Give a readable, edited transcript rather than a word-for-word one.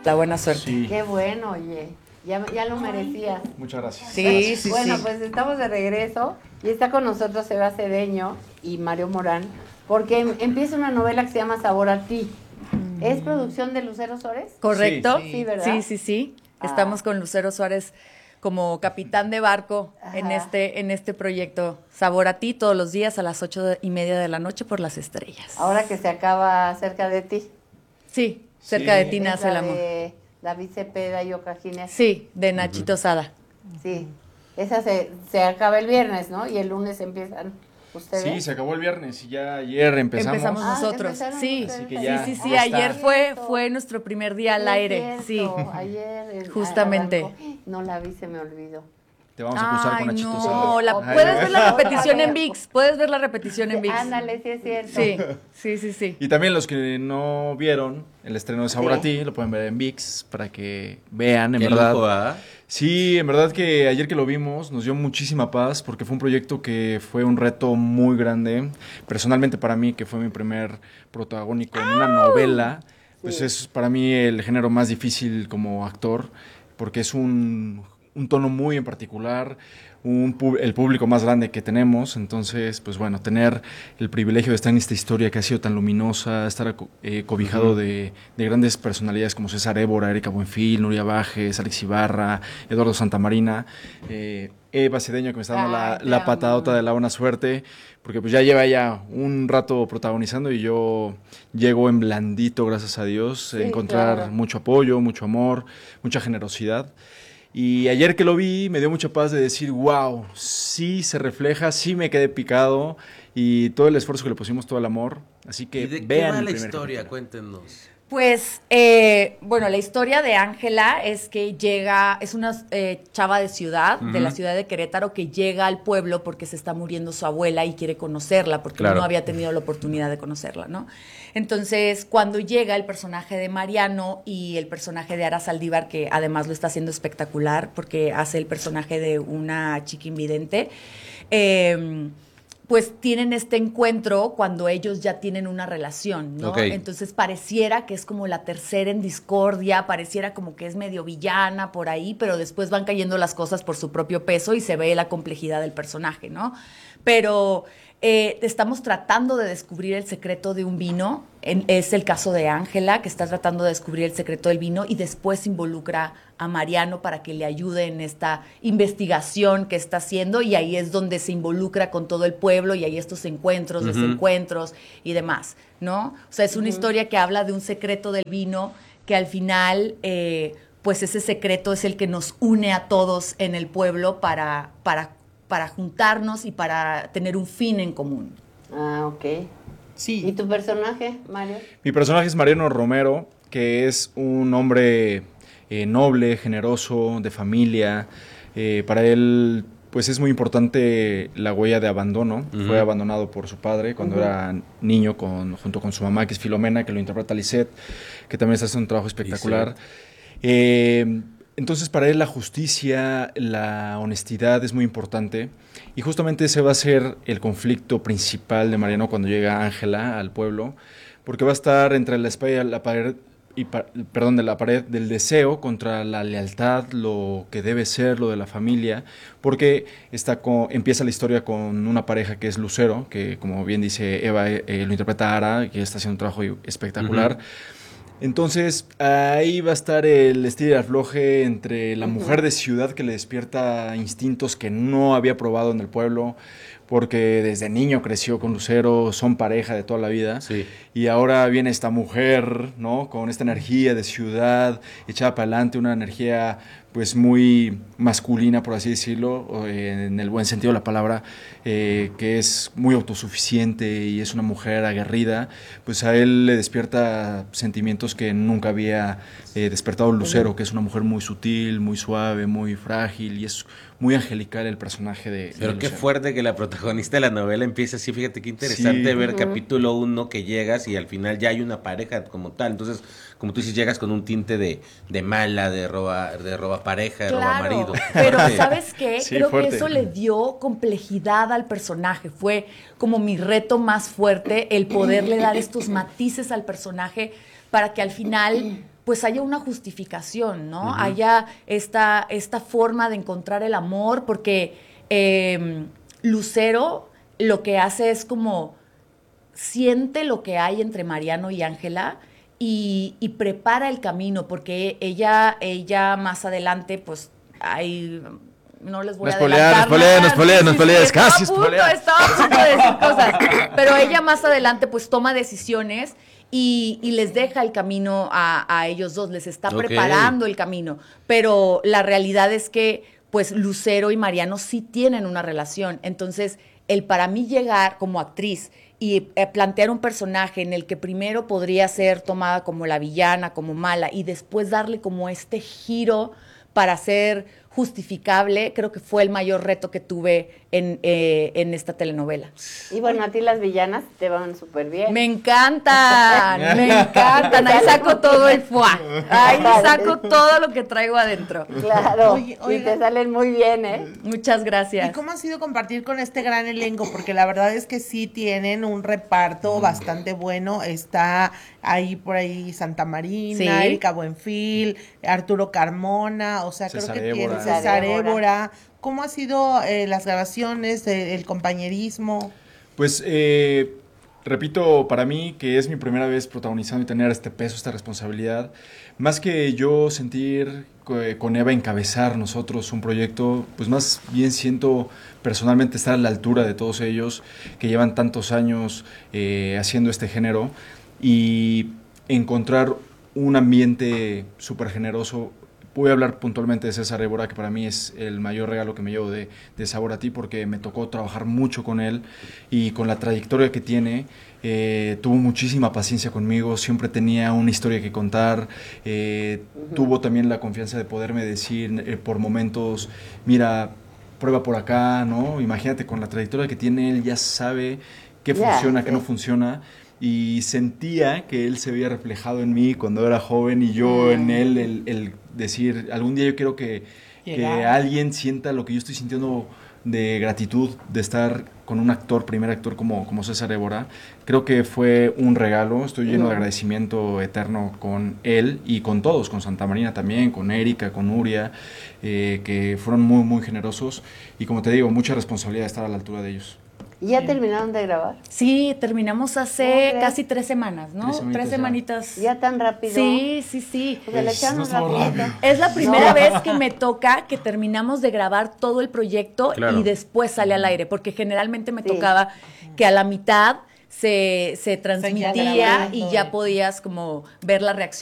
la buena suerte. Sí. Qué bueno, oye. Ya lo merecías. Muchas gracias. Sí. Bueno, pues estamos de regreso y está con nosotros Eva Cedeño y Mario Morán, porque empieza una novela que se llama Sabor a ti. ¿Es producción de Lucero Suárez? ¿Correcto? Sí, ¿verdad? Sí. Estamos con Lucero Suárez como capitán de barco en este proyecto. Sabor a ti, todos los días a las 8:30 de la noche por Las Estrellas. Ahora que se acaba Cerca de ti. Sí, cerca de ti nace el amor. De David Cepeda y Oca Ginés. Sí, de Nachito Sada. Sí, esa se acaba el viernes, ¿no? Y el lunes empiezan ustedes. Sí, se acabó el viernes y ya ayer empezamos. Nosotros. empezaron Sí, ustedes. Así que ya- sí. ya Ayer está. fue nuestro primer día al aire. Sí. Ayer Justamente. arrancó. No la vi, se me olvidó. Te vamos a acusar con Nachito no, Sada. puedes ver la repetición en ViX. Puedes ver la repetición en ViX. Ándale, sí es cierto. Sí. Y también los que no vieron el estreno de Sabor a Ti, lo pueden ver en ViX para que vean, en Qué verdad. lujo, ¿ah? Sí, en verdad que ayer que lo vimos nos dio muchísima paz porque fue un proyecto que fue un reto muy grande. Personalmente para mí, que fue mi primer protagónico en una novela, pues es para mí el género más difícil como actor porque es un tono muy en particular, el público más grande que tenemos. Entonces, pues bueno, tener el privilegio de estar en esta historia que ha sido tan luminosa, estar cobijado de grandes personalidades como César Évora, Erika Buenfil, Nuria Bajes, Alex Ibarra, Eduardo Santamarina, Eva Cedeño, que me está dando la patadota de la buena suerte, porque pues ya lleva ya un rato protagonizando y yo llego en blandito, gracias a Dios, a encontrar mucho apoyo, mucho amor, mucha generosidad. Y ayer que lo vi me dio mucha paz de decir, wow, sí se refleja, sí me quedé picado y todo el esfuerzo que le pusimos, todo el amor. Así que ¿Y de qué vean va el la primer historia? capítulo. Cuéntenos. Pues, bueno, la historia de Ángela es que es una chava de ciudad, de la ciudad de Querétaro, que llega al pueblo porque se está muriendo su abuela y quiere conocerla, porque Claro. no había tenido la oportunidad de conocerla, ¿no? Entonces, cuando llega el personaje de Mariano y el personaje de Ara Saldívar, que además lo está haciendo espectacular, porque hace el personaje de una chica invidente, pues tienen este encuentro cuando ellos ya tienen una relación, ¿no? Ok. Entonces pareciera que es como la tercera en discordia, pareciera como que es medio villana por ahí, pero después van cayendo las cosas por su propio peso y se ve la complejidad del personaje, ¿no? Pero estamos tratando de descubrir el secreto de un vino. Es el caso de Ángela, que está tratando de descubrir el secreto del vino y después involucra a Mariano para que le ayude en esta investigación que está haciendo, y ahí es donde se involucra con todo el pueblo y hay estos encuentros, desencuentros y demás, ¿no? O sea, es una historia que habla de un secreto del vino que al final, pues ese secreto es el que nos une a todos en el pueblo para juntarnos y para tener un fin en común. Ah, ok. Sí. ¿Y tu personaje, Mario? Mi personaje es Mariano Romero, que es un hombre noble, generoso, de familia. Para él, pues es muy importante la huella de abandono. Fue abandonado por su padre cuando era niño, junto con su mamá, que es Filomena, que lo interpreta Lisette, que también está haciendo un trabajo espectacular. Entonces, para él la justicia, la honestidad es muy importante. Y justamente ese va a ser el conflicto principal de Mariano cuando llega Ángela al pueblo, porque va a estar entre la espalda y la pared, de la pared del deseo contra la lealtad, lo que debe ser, lo de la familia, porque empieza la historia con una pareja que es Lucero, que como bien dice Eva, lo interpreta Ara, que está haciendo un trabajo espectacular. Entonces, ahí va a estar el estilo y el afloje entre la mujer de ciudad que le despierta instintos que no había probado en el pueblo, porque desde niño creció con Lucero, son pareja de toda la vida. Sí. Y ahora viene esta mujer, ¿no? Con esta energía de ciudad, echada para adelante, una energía pues muy masculina, por así decirlo, en el buen sentido de la palabra, que es muy autosuficiente y es una mujer aguerrida. Pues a él le despierta sentimientos que nunca había despertado Lucero, que es una mujer muy sutil, muy suave, muy frágil, y es muy angelical el personaje de Pero qué Lucero. fuerte que la protagonista de la novela empiece así. Fíjate qué interesante Sí. ver capítulo 1 que llegas y al final ya hay una pareja como tal. Entonces, como tú dices, llegas con un tinte de mala, de roba pareja, de roba marido. Pero Fuerte. ¿sabes qué? Sí, Creo fuerte. que eso le dio complejidad al personaje. Fue como mi reto más fuerte, el poderle dar estos matices al personaje para que al final pues haya una justificación, ¿no? Haya esta forma de encontrar el amor, porque Lucero lo que hace es como siente lo que hay entre Mariano y Ángela y prepara el camino, porque ella más adelante, pues, hay... No les voy a adelantar. No spoilees, casi spoileas. Estaba a punto de decir cosas. Pero ella más adelante, pues, toma decisiones y les deja el camino a ellos dos, les está preparando el camino. Pero la realidad es que, pues, Lucero y Mariano sí tienen una relación. Entonces, para mí llegar como actriz y plantear un personaje en el que primero podría ser tomada como la villana, como mala, y después darle como este giro para ser justificable, creo que fue el mayor reto que tuve en esta telenovela. Y bueno, a ti las villanas te van súper bien. Me encantan. Ahí saco todo el fuá. Ahí saco todo lo que traigo adentro. Claro, Oye, y te salen muy bien, ¿eh? Muchas gracias. ¿Y cómo ha sido compartir con este gran elenco? Porque la verdad es que sí tienen un reparto bastante bueno. Está por ahí Santa Marina, Sí. Erika Buenfil, Arturo Carmona, o sea, César creo que Évora. tiene César Évora. ¿Cómo ha sido las grabaciones, el compañerismo? Pues, repito, para mí, que es mi primera vez protagonizando y tener este peso, esta responsabilidad, más que yo sentir con Eva encabezar nosotros un proyecto, pues más bien siento personalmente estar a la altura de todos ellos que llevan tantos años haciendo este género y encontrar un ambiente súper generoso. Voy a hablar puntualmente de César Évora, que para mí es el mayor regalo que me llevo de Sabor a Ti, porque me tocó trabajar mucho con él y con la trayectoria que tiene. Tuvo muchísima paciencia conmigo, siempre tenía una historia que contar. Tuvo también la confianza de poderme decir por momentos, mira, prueba por acá, ¿no? Imagínate, con la trayectoria que tiene, él ya sabe qué funciona, qué no funciona. Y sentía que él se había reflejado en mí cuando era joven y yo en él, el decir, algún día yo quiero que alguien sienta lo que yo estoy sintiendo de gratitud de estar con un primer actor como César Évora. Creo que fue un regalo, estoy lleno de agradecimiento eterno con él y con todos, con Santa Marina también, con Erika, con Nuria, que fueron muy, muy generosos y como te digo, mucha responsabilidad de estar a la altura de ellos. ¿Y ya terminaron de grabar? Sí, terminamos hace casi 3 semanas, ¿no? 3 semanitas. ¿Ya tan rápido? Sí. Pues le echaron rapidito. Es la primera vez que me toca que terminamos de grabar todo el proyecto y después sale al aire, porque generalmente me tocaba que a la mitad se transmitía y ya podías como ver la reacción